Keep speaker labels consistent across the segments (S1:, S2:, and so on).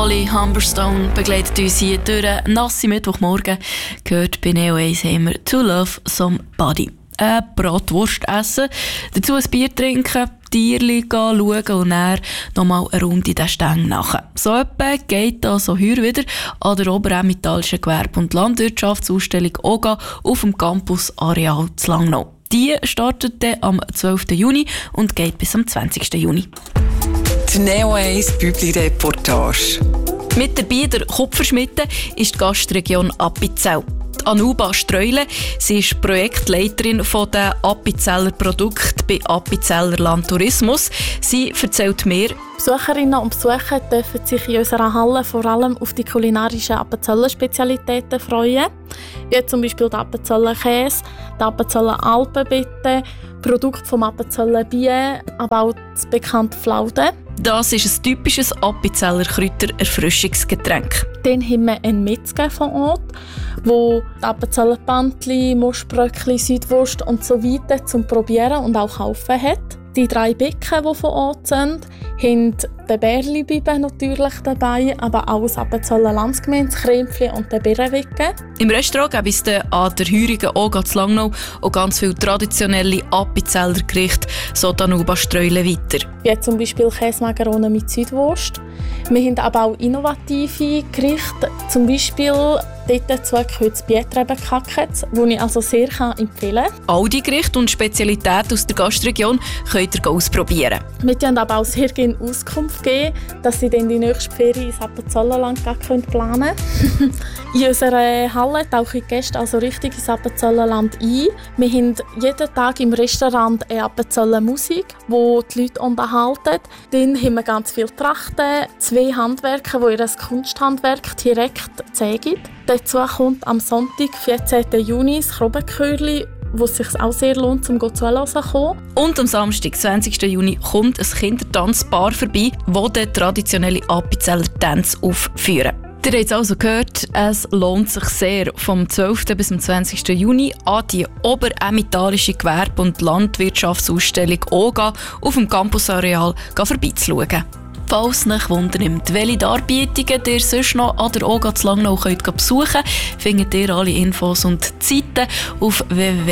S1: Holly Humberstone begleitet uns hier durch einen nassen Mittwochmorgen. Gehört bei Neo 1 haben wir «To Love Somebody». Bratwurst essen, dazu ein Bier trinken, Tierli schauen und dann nochmal eine Runde den Stäng nachher. So etwa geht also heute wieder an der Oberämmentalischen Gewerbe- und Landwirtschaftsausstellung OGA auf dem Campus-Areal zu Langnau. Die startet dann am 12. Juni und geht bis am 20. Juni.
S2: Die Neo 1 Bübli-Reportage.
S1: Mit dabei der Kupferschmiede ist die Gastregion Appenzell. Anuba Streule, sie ist Projektleiterin von den Appenzeller Produkten bei Appenzeller Landtourismus. Sie erzählt mehr.
S3: Besucherinnen und Besucher dürfen sich in unserer Halle vor allem auf die kulinarischen Appenzeller Spezialitäten freuen, wie zum Beispiel den Appenzeller Käse, die Appenzeller Alpenbitte, Produkte vom Appenzeller Bier, aber auch das bekannte Flaude.
S1: Das ist ein typisches Appenzeller Kräuter-Erfrischungsgetränk.
S3: Dann haben wir einen Metzger vor Ort, wo die Appenzeller Pantli, Muschbröckli, Südwurst und so weiter zum Probieren und auch kaufen hat. Die 3 Bäcken, die vor Ort sind, haben den Bärli-Bibe natürlich dabei, aber auch das Appenzeller Landsgemüse, das Krempli und den Birrenwicken.
S1: Im Restaurant gibt es an der heurigen OGA zu Langnau auch ganz viele traditionelle Appenzeller Gerichte, so die Anuba Streule weiter.
S3: Wie zum Beispiel Käsemacaroni mit Südwurst. Wir haben aber auch innovative Gerichte, zum Beispiel dort gehört das Bietrebenkacke, das ich also sehr empfehlen kann.
S1: All die Gerichte und Spezialitäten aus der Gastregion könnt ihr ausprobieren.
S3: Wir können aber auch sehr gerne Auskunft geben, dass Sie dann die nächste Ferien ins Appenzellnerland planen können. In unserer Halle tauchen die Gäste also richtig ins Appenzellnerland ein. Wir haben jeden Tag im Restaurant eine Appenzeller Musik, die die Leute unterhalten. Dann haben wir ganz viele Trachten, 2 Handwerker, die ihr Kunsthandwerk direkt zeigen. Dazu kommt am Sonntag, 14. Juni, das Krobbenchörli, wo es sich auch sehr lohnt, um zuzuhören.
S1: Und am Samstag, 20. Juni, kommt ein Kindertanzpaar vorbei, das den traditionellen Appenzeller Tanz aufführen. Ihr habt es also gehört, es lohnt sich sehr, vom 12. bis zum 20. Juni an die Oberämmentalische Gewerbe- und Landwirtschaftsausstellung OGA auf dem Campusareal vorbeizuschauen. Falls euch wundernimmt, welche Darbietungen ihr sonst noch an der OGA zu Langnau könnt besuchen könnt, findet ihr alle Infos und Zeiten auf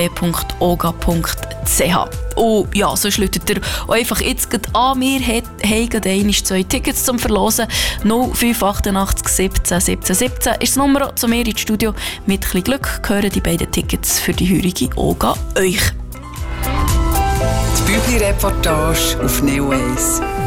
S1: www.oga.ch. Oh ja, sonst läutet ihr einfach jetzt an. Wir haben gerade 2 Tickets zum Verlosen. 0588 17 17 17 ist die Nummer zu mir ins Studio. Mit ein bisschen Glück gehören die beiden Tickets für die heurige OGA euch.
S2: Die Bübli-Reportage auf Neo 1.